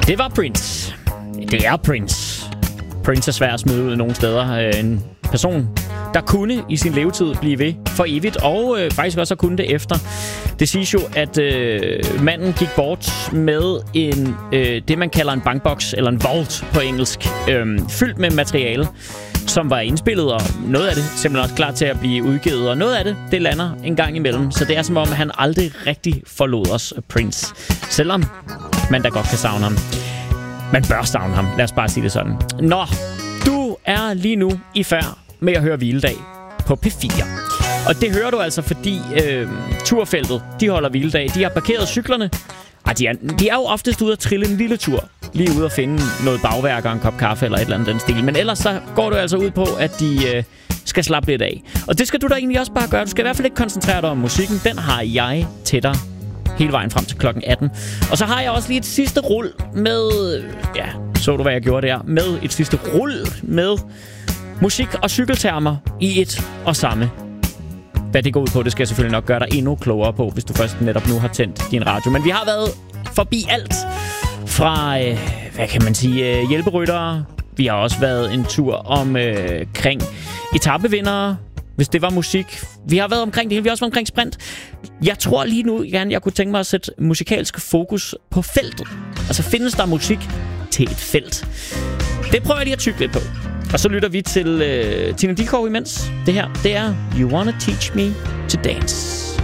Det var Prince. Det er Prince. Prince er svær at smide ud nogle steder. En person, der kunne i sin levetid blive ved for evigt, og faktisk også kunne det efter. Det siges jo, at manden gik bort med en det, man kalder en bankboks, eller en vault på engelsk, fyldt med materiale, som var indspillet, og noget af det simpelthen også klar til at blive udgivet, og noget af det, det lander en gang imellem. Så det er som om, han aldrig rigtig forlod os, Prince. Selvom man da godt kan savne ham. Man bør savne ham, lad os bare sige det sådan. Nå, du er lige nu i færd med at høre Hviledag på P4. Og det hører du altså, fordi turfeltet, de holder hviledag. De har parkeret cyklerne. De er jo oftest ude at trille en lille tur. Lige ude at finde noget bagværk og en kop kaffe eller et eller andet den stil. Men ellers så går du altså ud på, at de skal slappe lidt af. Og det skal du da egentlig også bare gøre. Du skal i hvert fald ikke koncentrere dig om musikken. Den har jeg til dig hele vejen frem til klokken 18. Og så har jeg også lige et sidste rul med... Ja, så du hvad jeg gjorde der? Med et sidste rul med musik og cykeltermer i et og samme. Hvad det går ud på, det skal jeg selvfølgelig nok gøre dig endnu klogere på, hvis du først netop nu har tændt din radio. Men vi har været forbi alt fra, hvad kan man sige, hjælperyttere. Vi har også været en tur omkring etapevindere, hvis det var musik. Vi har været omkring det hele. Vi har også været omkring sprint. Jeg tror lige nu, jeg kunne tænke mig at sætte musikalsk fokus på feltet. Altså, findes der musik til et felt? Det prøver jeg lige at tygge lidt på. Og så lytter vi til Tina Dickow imens. Det her, det er You Wanna Teach Me to Dance.